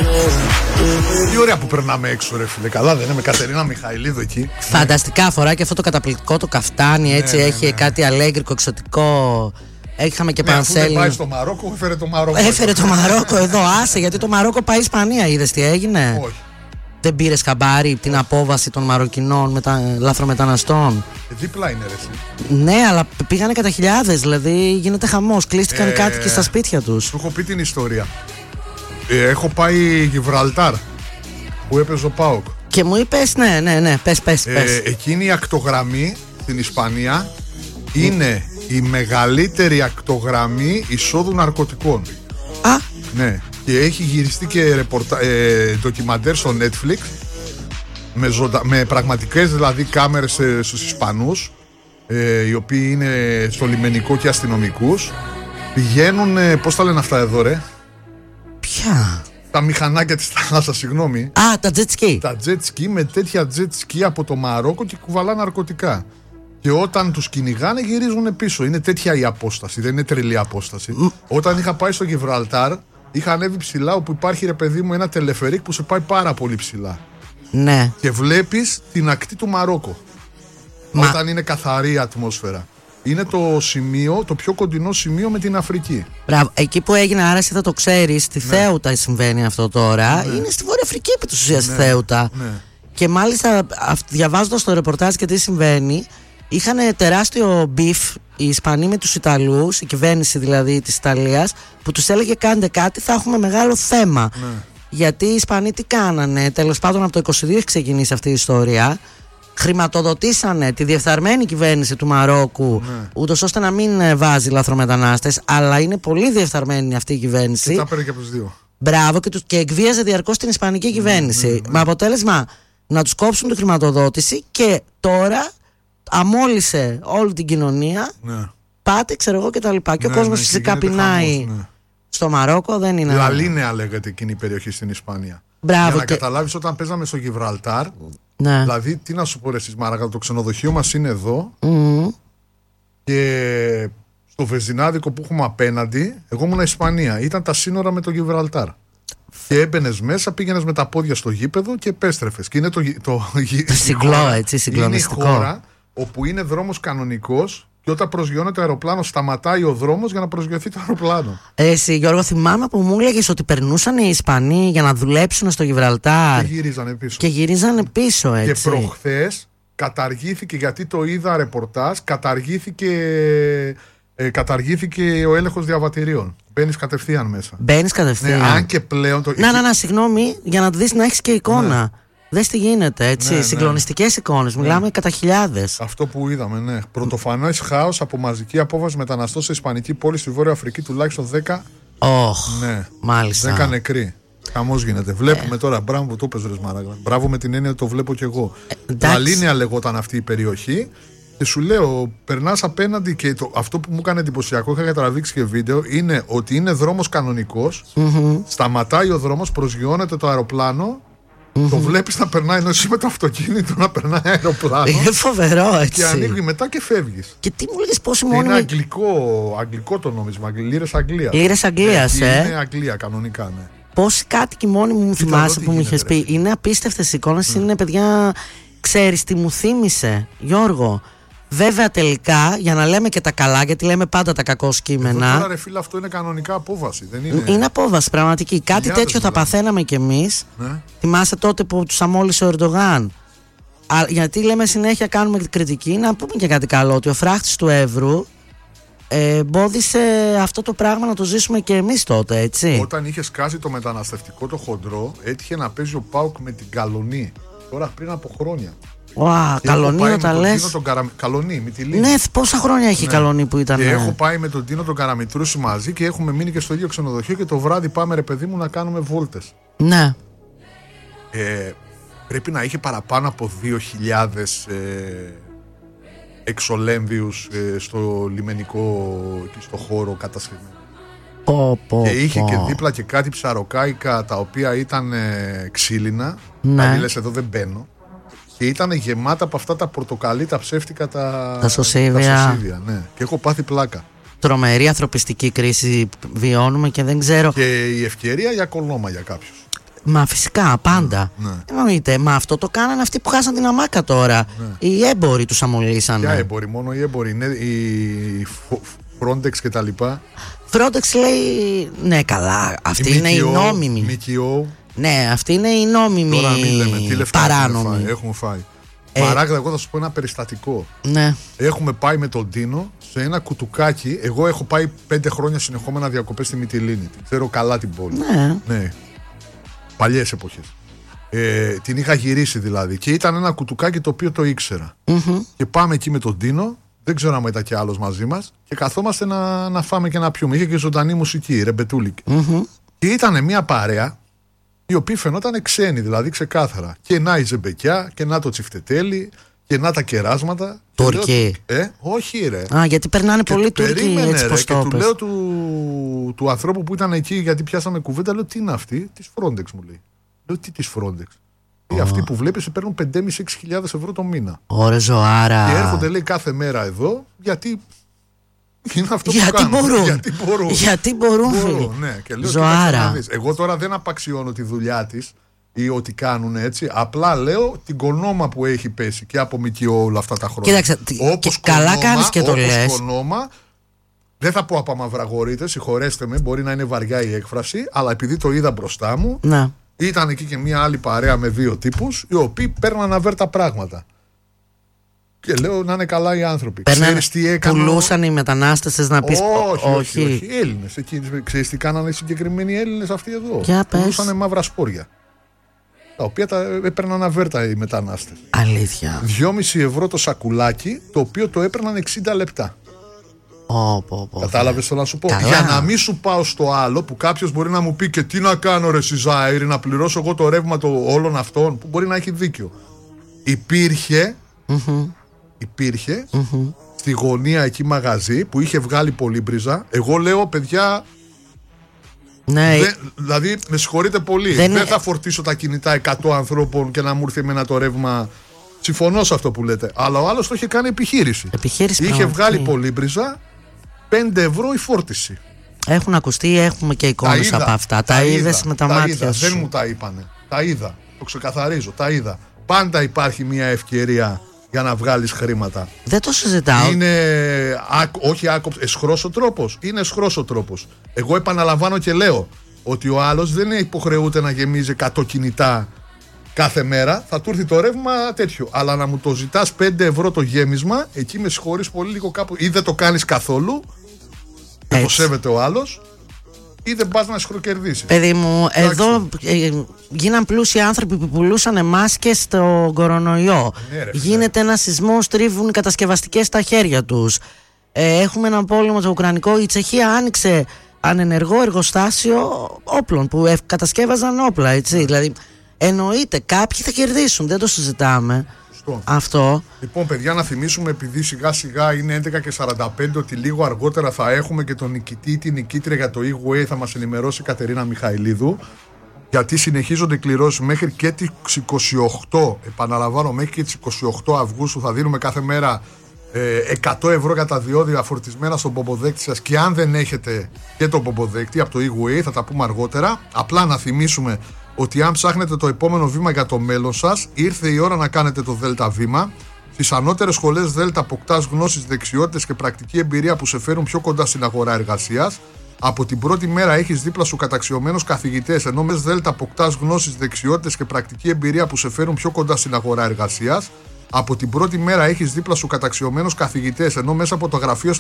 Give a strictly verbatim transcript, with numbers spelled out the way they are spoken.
Τι ωραία που περνάμε έξω, ρε φίλε. Καλά, δεν είναι με Κατερίνα Μιχαηλίδου εκεί. Φανταστικά, φοράει και αυτό το καταπληκτικό το καφτάνι, έτσι, ναι, έχει ναι, ναι. κάτι αλέγκρικο, εξωτικό. Είχαμε και ναι, Πανσέλινο. Δεν πάει στο Μαρόκο, έφερε το Μαρόκο. Έφερε το Μαρόκο εδώ, άσε, γιατί το Μαρόκο πάει Ισπανία, είδες τι έγινε. Όχι. Δεν πήρες χαμπάρι την απόβαση των Μαροκινών μετα... λαθρομεταναστών. Ε, δίπλα είναι, ρε εσύ. Ναι, αλλά πήγανε κατά χιλιάδες, δηλαδή γίνεται χαμός. Κλείστηκαν οι ε, κάτοικοι στα σπίτια τους. Σου έχω πει την ιστορία. Ε, έχω πάει Γιβραλτάρ που έπαιζε ο ΠΑΟΚ. Και μου είπες, ναι, ναι, ναι, πες, πες, ε, πες. Εκείνη η ακτογραμμή στην Ισπανία είναι η μεγαλύτερη ακτογραμμή εισόδου ναρκωτικών. Α! Ναι. Και έχει γυριστεί και ρεπορτα... ε, ντοκιμαντέρ στο Netflix με, ζωντα... με πραγματικές δηλαδή κάμερες ε, στους Ισπανούς ε, οι οποίοι είναι στο λιμενικό και αστυνομικούς. Πηγαίνουν, ε, πώς τα λένε αυτά εδώ, ρε? Ποια? Τα μηχανάκια της θάλασσας, συγγνώμη. Α, τα jet ski. Τα jet ski, με τέτοια jet ski από το Μαρόκο και κουβαλά ναρκωτικά. Και όταν τους κυνηγάνε γυρίζουν πίσω. Είναι τέτοια η απόσταση, δεν είναι τρελή απόσταση. Mm. Όταν είχα πάει στο Γιβραλτάρ, είχα ανέβει ψηλά όπου υπάρχει, ρε παιδί μου, ένα τελεφερίκ που σε πάει πάρα πολύ ψηλά. Ναι. Και βλέπεις την ακτή του Μαρόκο. Μα... Όταν είναι καθαρή η ατμόσφαιρα. Είναι το σημείο, το πιο κοντινό σημείο με την Αφρική. Μπράβο. Εκεί που έγινε, άρα εσύ θα το ξέρεις, στη ναι. Θέουτα συμβαίνει αυτό τώρα. Ναι. Είναι στη Βόρεια Αφρική επί της ουσίας, ναι. στη Θέουτα. Ναι. Και μάλιστα διαβάζοντας το ρεπορτάζ και τι συμβαίνει, είχαν τεράστιο μπιφ οι Ισπανοί με τους Ιταλούς, η κυβέρνηση δηλαδή της Ιταλίας, που τους έλεγε κάντε κάτι, θα έχουμε μεγάλο θέμα. Ναι. Γιατί οι Ισπανοί τι κάνανε, τέλος πάντων από το είκοσι δύο έχει ξεκινήσει αυτή η ιστορία. Χρηματοδοτήσανε τη διεφθαρμένη κυβέρνηση του Μαρόκου, ναι. ούτως ώστε να μην βάζει λαθρομετανάστες, αλλά είναι πολύ διεφθαρμένη αυτή η κυβέρνηση. Και τα παίρνει και από τους δύο. Μπράβο, και, τους, και εκβίαζε διαρκώς την Ισπανική κυβέρνηση. Ναι, ναι, ναι. Με αποτέλεσμα να τους κόψουν τη χρηματοδότηση και τώρα αμόλυσε όλη την κοινωνία. Ναι. Πάτε, ξέρω εγώ, και τα λοιπά. Και ναι, ο κόσμος ναι, φυσικά πεινάει ναι. στο Μαρόκο, δεν είναι. Λαλίνεα λέγεται εκείνη η περιοχή στην Ισπανία. Μπράβο. Για να και... καταλάβεις, όταν παίζαμε στο Γιβραλτάρ. Ναι. Δηλαδή, τι να σου πω, εσείς Μάρακα, το ξενοδοχείο μας είναι εδώ. Mm. Και στο βεζινάδικο που έχουμε απέναντι, εγώ ήμουν Ισπανία. Ήταν τα σύνορα με το Γιβραλτάρ. Και έμπαινες μέσα, πήγαινες με τα πόδια στο γήπεδο και επέστρεφες. Και είναι το, το, το συγκλώ, έτσι, συγκλονιστικό. Είναι η χώρα όπου είναι δρόμος κανονικός. Και όταν προσγειώνεται το αεροπλάνο, σταματάει ο δρόμος για να προσγειωθεί το αεροπλάνο. Εσύ, Γιώργο, θυμάμαι που μου έλεγες ότι περνούσαν οι Ισπανοί για να δουλέψουν στο Γιβραλτάρ. Και γυρίζανε πίσω. Και γυρίζανε πίσω, έτσι. Και προχθές καταργήθηκε, γιατί το είδα ρεπορτάζ, καταργήθηκε, ε, καταργήθηκε ο έλεγχος διαβατηρίων. Μπαίνεις κατευθείαν μέσα. Μπαίνεις κατευθείαν. Ναι, αν και πλέον. Το... Να, να, να, συγγνώμη, για να δεις να έχεις και εικόνα. Ναι. Δες τι γίνεται, έτσι. Ναι, συγκλονιστικές ναι. εικόνες. Ναι. Μιλάμε κατά χιλιάδες. Αυτό που είδαμε, ναι. Πρωτοφανές χάος από μαζική απόβαση μεταναστών σε ισπανική πόλη στη Βόρεια Αφρική, τουλάχιστον δέκα. Oh, ναι. Μάλιστα. δέκα νεκροί. Χαμός γίνεται. Βλέπουμε ε. τώρα. Μπράβο που το πες, ρε Μαράγκα. Μπράβο με την έννοια ότι το βλέπω κι εγώ. Ε, Λαλίνεα λεγόταν αυτή η περιοχή. Και σου λέω, περνάς απέναντι και το, αυτό που μου έκανε εντυπωσιακό, είχα κατραβήξει και βίντεο, είναι ότι είναι δρόμος κανονικός. Mm-hmm. Σταματάει ο δρόμος, προσγειώνεται το αεροπλάνο. Mm-hmm. Το βλέπεις να περνάει, ενώ εσύ με το αυτοκίνητο να περνάει αεροπλάνο. Είναι φοβερό, έτσι. Και ανοίγει μετά και φεύγεις. Και τι μου λέγες, πόσοι μόνιμοι. Είναι αγγλικό, αγγλικό το νόμισμα. Λίρες Αγγλίας. Λίρες Αγγλίας, ε. Είναι Αγγλία, κανονικά, ναι. Πόσοι κάτοικοι μόνιμοι μου θυμάσαι που μου είχες πει. Είναι απίστευτες εικόνες. Mm. Είναι, παιδιά, ξέρεις τι μου θύμισε, Γιώργο. Βέβαια, τελικά, για να λέμε και τα καλά, γιατί λέμε πάντα τα κακό κείμενα. Εδώ τώρα, ρε φίλε, αυτό είναι κανονικά απόβαση. Δεν είναι... είναι απόβαση, πραγματική. Κάτι τέτοιο δηλαδή. Θα παθαίναμε κι εμείς. Ναι. Θυμάσαι τότε που τους αμόλυσε ο Ερντογάν. Α, γιατί λέμε συνέχεια, κάνουμε κριτική. Να πούμε και κάτι καλό, ότι ο φράχτης του Εύρου ε, εμπόδισε αυτό το πράγμα να το ζήσουμε και εμείς τότε, έτσι. Όταν είχε σκάσει το μεταναστευτικό το χοντρό, έτυχε να παίζει ο ΠΑΟΚ με την Καλονή. Τώρα πριν από χρόνια. Wow, Καλονή όταν λες. Καρα... Καλονή, Μυτιλήνη. Ναι, πόσα χρόνια έχει η ναι. Καλονή που ήταν. Και ναι. έχω πάει με τον Τίνο τον Καραμητρούση μαζί και έχουμε μείνει και στο ίδιο ξενοδοχείο και το βράδυ πάμε, ρε παιδί μου, να κάνουμε βόλτες. Ναι. Ε, πρέπει να είχε παραπάνω από δύο χιλιάδες ε, εξολέμβιους ε, στο λιμενικό και στο χώρο κατασκευή. Πω, πω, και είχε πω. και δίπλα και κάτι ψαροκάικα τα οποία ήταν ε, ξύλινα. Ναι. Δηλαδή λες, εδώ δεν μπαίνω. Και ήταν γεμάτα από αυτά τα πορτοκαλί, τα ψεύτικα, τα, τα σωσίβια. Τα σωσίβια, ναι. Και έχω πάθει πλάκα. Τρομερή ανθρωπιστική κρίση βιώνουμε και δεν ξέρω. Και η ευκαιρία για κολόμα για κάποιους. Μα φυσικά, πάντα. Ναι, ναι. Εννοείται. Μα αυτό το κάνανε αυτοί που χάσαν την αμάκα τώρα. Ναι. Οι έμποροι τους αμολύσανε. Ποια έμποροι, μόνο οι έμποροι. Είναι η Frontex και τα λοιπά. Frontex λέει. Ναι, καλά. Αυτή είναι η νόμιμη. ΜΚΟ. Ναι, αυτή είναι η νόμιμη. Τώρα μην λέμε, τι λεφτά παράνομη. Έχουμε φάει. Έχουμε φάει. Ε, Μαράγδα, εγώ θα σου πω ένα περιστατικό. Ναι. Έχουμε πάει με τον Τίνο σε ένα κουτουκάκι. Εγώ έχω πάει πέντε χρόνια συνεχόμενα διακοπές στη Μυτιλήνη. Ξέρω καλά την πόλη. Ναι. Ναι. Παλιές εποχές. Ε, την είχα γυρίσει δηλαδή. Και ήταν ένα κουτουκάκι το οποίο το ήξερα. Mm-hmm. Και πάμε εκεί με τον Τίνο. Δεν ξέρω αν ήταν και άλλος μαζί μας. Και καθόμαστε να, να φάμε και να πιούμε. Είχε και ζωντανή μουσική, ρεμπετούλικη. Mm-hmm. Και ήταν μια παρέα οι οποίοι φαινόταν ξένοι, δηλαδή ξεκάθαρα. Και να η ζεμπεκιά, και να το τσιφτετέλι, και να τα κεράσματα. Τουρκοί. Ε, όχι ρε. Α, γιατί περνάνε πολλοί Τούρκοι έτσι πως το Και του λέω του, του ανθρώπου που ήταν εκεί, γιατί πιάσαμε κουβέντα, λέω τι είναι αυτή, της Frontex μου λέει. Λέω τι της Frontex. Oh. Αυτοί που βλέπεις παίρνουν πέντε χιλιάδες με έξι χιλιάδες ευρώ το μήνα. Ωραία ζωάρα. Και έρχονται λέει κάθε μέρα εδώ, γιατί... Είναι αυτό γιατί, που κάνουν. Μπορούν. γιατί μπορούν. Γιατί μπορούν. Μπορούν, ναι. Και λέω, ζωάρα. Εγώ τώρα δεν απαξιώνω τη δουλειά της ή ό,τι κάνουν έτσι. Απλά λέω την κονόμα που έχει πέσει και από ΜΚΟ όλα αυτά τα χρόνια. Κοίταξε, όπως κονόμα, καλά κάνεις και το λες. Κονόμα, δεν θα πω απαμαυραγορείτε, συγχωρέστε με, μπορεί να είναι βαριά η έκφραση, αλλά επειδή το είδα μπροστά μου, να. Ήταν εκεί και μια άλλη παρέα με δύο τύπους, οι οποίοι παίρναν αβέρτα πράγματα. Και λέω να είναι καλά οι άνθρωποι. Ξέρεις τι έκαναν. Πουλούσαν οι μετανάστες να πεις. Όχι, όχι, όχι. Έλληνες. Ξέρεις τι κάνανε οι συγκεκριμένοι Έλληνες αυτοί εδώ. Πουλούσαν μαύρα σπόρια. Τα οποία τα έπαιρναν αβέρτα οι μετανάστες. Αλήθεια. δυόμισι ευρώ το σακουλάκι, το οποίο το έπαιρναν εξήντα λεπτά. Oh, oh, oh, Κατάλαβες το να σου πω. Καλά. Για να μην σου πάω στο άλλο που κάποιος μπορεί να μου πει και τι να κάνω ρε Σιζάιρη, να πληρώσω εγώ το ρεύμα των όλων αυτών, που μπορεί να έχει δίκιο. Υπήρχε. Mm-hmm. Υπήρχε mm-hmm. στη γωνία εκεί μαγαζί που είχε βγάλει πολύμπριζα. Εγώ λέω παιδιά, ναι, δε, δηλαδή με συγχωρείτε πολύ, δεν, δεν θα φορτίσω τα κινητά εκατό ανθρώπων και να μου έρθει εμένα το ρεύμα. Συμφωνώ σε αυτό που λέτε. Αλλά ο άλλος το είχε κάνει επιχείρηση, επιχείρηση είχε βγάλει πολύμπριζα, πέντε ευρώ η φόρτιση. Έχουν ακουστεί, έχουμε και εικόνες είδα, από αυτά. Τα, τα είδες με τα, τα μάτια είδα, σου. Δεν μου τα είπανε. Τα είδα, το ξεκαθαρίζω, τα είδα. Πάντα υπάρχει μια ευκαιρία για να βγάλεις χρήματα. Δεν το συζητάω. Είναι όχι άκοψ, εσχρός ο τρόπος. Είναι εσχρός ο τρόπος. Εγώ επαναλαμβάνω και λέω ότι ο άλλος δεν υποχρεούται να γεμίζει εκατό κινητά κάθε μέρα. Θα του έρθει το ρεύμα τέτοιο. Αλλά να μου το ζητάς πέντε ευρώ το γέμισμα, εκεί με συγχωρείς πολύ λίγο κάπου. Ή δεν το κάνεις καθόλου, δεν το σέβεται ο άλλος, ή δεν πας να σχροκερδίσεις. Παιδί μου, εντάξει, εδώ ε, γίναν πλούσιοι άνθρωποι που πουλούσαν μάσκες στο κορονοϊό. Ναι, ρε, γίνεται ένα σεισμός, τρίβουν οι κατασκευαστικές στα χέρια τους. Ε, έχουμε ένα πόλεμο το ουκρανικό. Η Τσεχία άνοιξε ανενεργό εργοστάσιο όπλων που ε, κατασκεύαζαν όπλα, έτσι. Ναι. Δηλαδή, εννοείται κάποιοι θα κερδίσουν, δεν το συζητάμε. Σωστό. Αυτό. Λοιπόν, παιδιά, να θυμίσουμε, επειδή σιγά σιγά είναι έντεκα και σαράντα πέντε, ότι λίγο αργότερα θα έχουμε και τον νικητή ή την νικήτρια για το E-Way. Θα μας ενημερώσει η Κατερίνα Μιχαηλίδου. Γιατί συνεχίζονται οι κληρώσεις μέχρι και τις είκοσι οκτώ. Επαναλαμβάνω, μέχρι και τις είκοσι οκτώ Αυγούστου θα δίνουμε κάθε μέρα ε, εκατό ευρώ για τα διόδια φορτισμένα στον πομποδέκτη σας. Και αν δεν έχετε και τον πομποδέκτη από το E-Way, θα τα πούμε αργότερα. Απλά να θυμίσουμε ότι αν ψάχνετε το επόμενο βήμα για το μέλλον σας, ήρθε η ώρα να κάνετε το Δέλτα βήμα. Στις ανώτερες σχολές Δέλτα αποκτάς γνώσεις, δεξιότητες και πρακτική εμπειρία που σε φέρουν πιο κοντά στην αγορά εργασίας. Από την πρώτη μέρα έχεις δίπλα σου καταξιωμένους καθηγητές, ενώ με Δέλτα αποκτάς γνώσεις, δεξιότητες και πρακτική εμπειρία που σε φέρουν πιο κοντά στην αγορά εργασίας. Από την πρώτη μέρα έχεις δίπλα σου καταξιωμένους καθηγητές, ενώ μέσα από το γραφείο